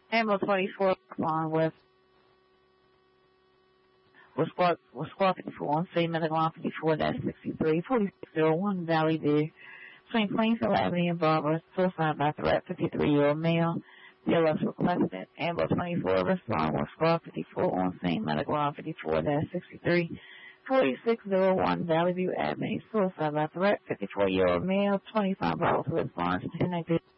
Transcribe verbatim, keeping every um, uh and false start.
Ambulance twenty-four on with was squad was squad fifty-four on scene, medical line fifty-four dash sixty-three, forty-six oh one Valley View, between Plainfield Avenue and Barbara, suicide by threat, fifty-three-year-old male. B L S requested. Ambulance twenty-four respond with squad fifty-four on scene, medical line fifty-four dash sixty-three, forty-six oh one Valley View Avenue, suicide by threat, fifty-four-year-old male, twenty-five dollars response connected.